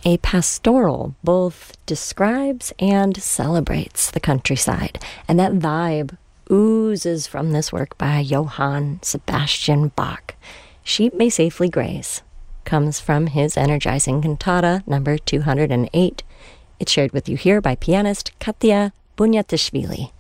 A pastoral both describes and celebrates the countryside, and that vibe oozes from this work by Johann Sebastian Bach. Sheep May Safely Graze comes from his energizing cantata number 208. It's shared with you here by pianist Katya Bunyatishvili.